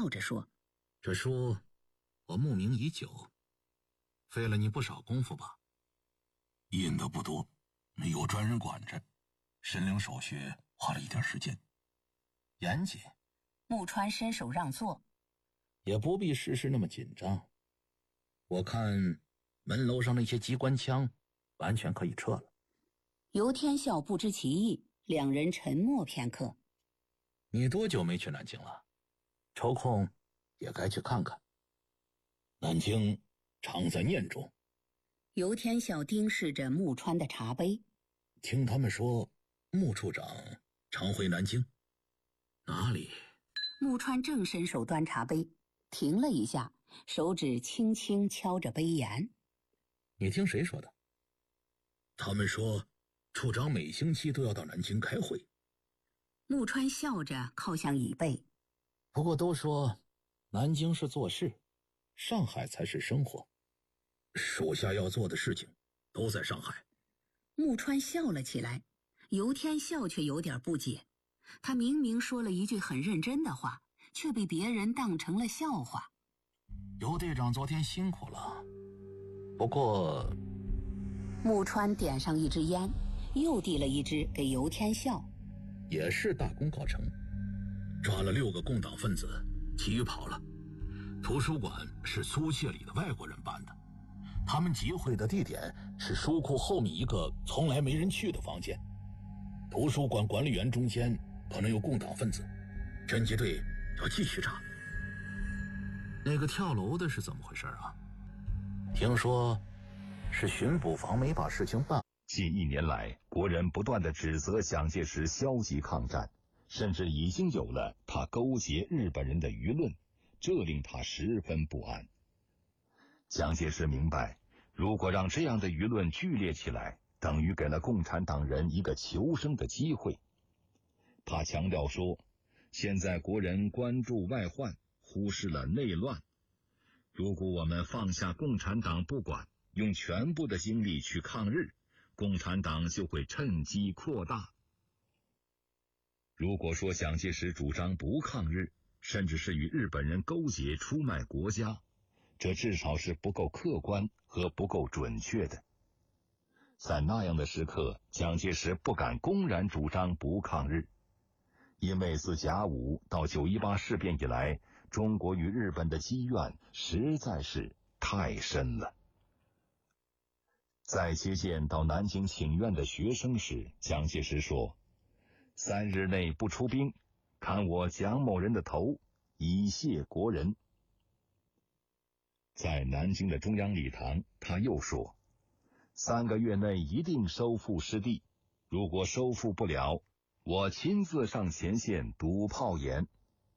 笑着说： 这书我慕名已久，费了你不少功夫吧？ 印的不多，有专人管着，申领手续花了一点时间。 严谨。 木川伸手让座。 也不必事事那么紧张。我看门楼上那些机关枪完全可以撤了。 游天笑不知其意，两人沉默片刻。 你多久没去南京了？抽空也该去看看。南京常在念中。 游天笑盯视着木川的茶杯。 听他们说穆处长常回南京。哪里？ 木川正伸手端茶杯，停了一下，手指轻轻敲着杯沿。 你听谁说的？他们说处长每星期都要到南京开会。 木川笑着靠向椅背。 不过都说南京是做事，上海才是生活。属下要做的事情都在上海。 木川笑了起来，游天笑却有点不解。他明明说了一句很认真的话，却被别人当成了笑话。 游队长昨天辛苦了，不过…… 木川点上一支烟，又递了一支给游天笑。 也是大功告成，抓了6个共党分子，其余跑了。图书馆是租界里的外国人办的，他们集会的地点是书库后面一个从来没人去的房间。图书馆管理员中间可能有共党分子，侦缉队要继续查。那个跳楼的是怎么回事啊？听说是巡捕房没把事情办。 近1年来，国人不断地指责蒋介石消极抗战，甚至已经有了他勾结日本人的舆论，这令他十分不安。蒋介石明白，如果让这样的舆论剧烈起来，等于给了共产党人一个求生的机会。他强调说，现在国人关注外患，忽视了内乱。如果我们放下共产党不管，用全部的精力去抗日，共产党就会趁机扩大。如果说蒋介石主张不抗日，甚至是与日本人勾结出卖国家，这至少是不够客观和不够准确的。在那样的时刻，蒋介石不敢公然主张不抗日，因为自甲午到9·18事变以来，中国与日本的积怨实在是太深了。在接见到南京请愿的学生时，蒋介石说：“3日内不出兵，砍我蒋某人的头，以谢国人。”在南京的中央礼堂，他又说：“3个月内一定收复失地，如果收复不了，我亲自上前线堵炮眼。”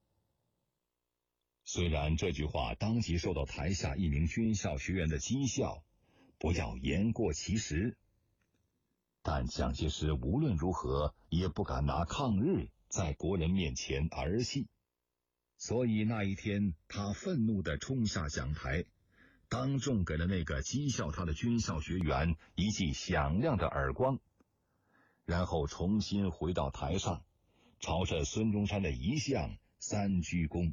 虽然这句话当即受到台下一名军校学员的讥笑，不要言过其实，但蒋介石无论如何也不敢拿抗日在国人面前儿戏，所以那一天他愤怒地冲下讲台，当众给了那个讥笑他的军校学员一记响亮的耳光，然后重新回到台上，朝着孙中山的遗像3鞠躬。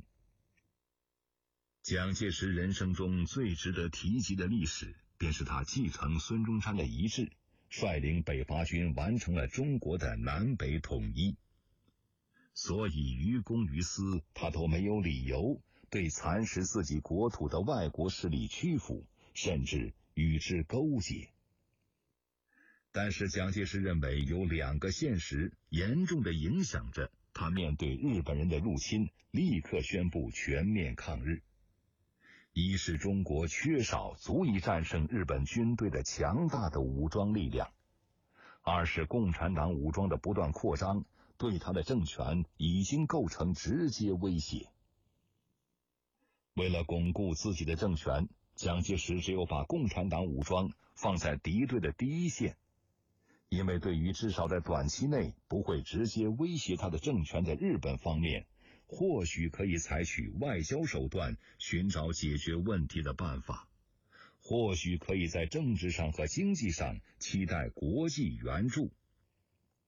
蒋介石人生中最值得提及的历史，便是他继承孙中山的遗志，率领北伐军完成了中国的南北统一。所以于公于私，他都没有理由对蚕食自己国土的外国势力屈服，甚至与之勾结。但是蒋介石认为有2个现实严重地影响着他面对日本人的入侵立刻宣布全面抗日。一是中国缺少足以战胜日本军队的强大的武装力量，二是共产党武装的不断扩张对他的政权已经构成直接威胁。为了巩固自己的政权，蒋介石只有把共产党武装放在敌对的第一线，因为对于至少在短期内不会直接威胁他的政权的日本方面，或许可以采取外交手段寻找解决问题的办法，或许可以在政治上和经济上期待国际援助。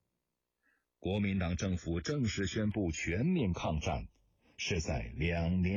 国民党政府正式宣布全面抗战，是在2年